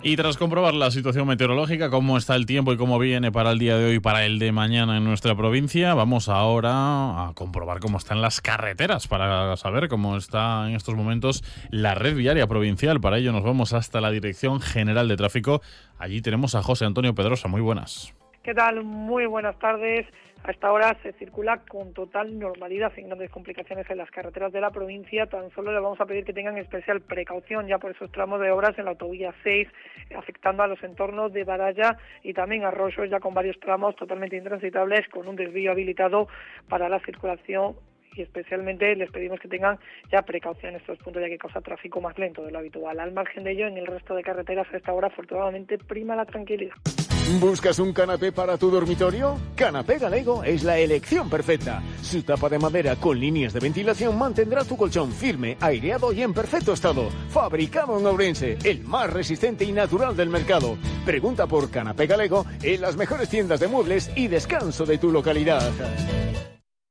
Y tras comprobar la situación meteorológica, cómo está el tiempo y cómo viene para el día de hoy y para el de mañana en nuestra provincia, vamos ahora a comprobar cómo están las carreteras para saber cómo está en estos momentos la red viaria provincial. Para ello nos vamos hasta la Dirección General de Tráfico. Allí tenemos a José Antonio Pedrosa. Muy buenas. ¿Qué tal? Muy buenas tardes. A esta hora se circula con total normalidad, sin grandes complicaciones en las carreteras de la provincia. Tan solo les vamos a pedir que tengan especial precaución ya por esos tramos de obras en la autovía 6, afectando a los entornos de Baralla y también Arroyos, ya con varios tramos totalmente intransitables, con un desvío habilitado para la circulación. Y especialmente les pedimos que tengan ya precaución en estos puntos, ya que causa tráfico más lento de lo habitual. Al margen de ello, en el resto de carreteras a esta hora, afortunadamente, prima la tranquilidad. ¿Buscas un canapé para tu dormitorio? Canapé Galego es la elección perfecta. Su tapa de madera con líneas de ventilación mantendrá tu colchón firme, aireado y en perfecto estado. Fabricado en Ourense, el más resistente y natural del mercado. Pregunta por Canapé Galego en las mejores tiendas de muebles y descanso de tu localidad.